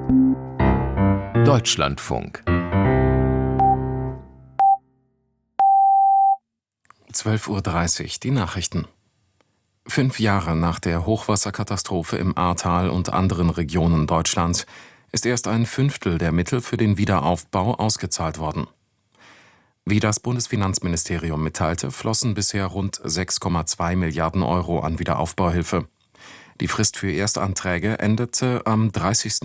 Deutschlandfunk 12:30 Uhr, die Nachrichten. 5 Jahre nach der Hochwasserkatastrophe im Ahrtal und anderen Regionen Deutschlands ist erst ein Fünftel der Mittel für den Wiederaufbau ausgezahlt worden. Wie das Bundesfinanzministerium mitteilte, flossen bisher rund 6,2 Milliarden Euro an Wiederaufbauhilfe. Die Frist für Erstanträge endete am 30.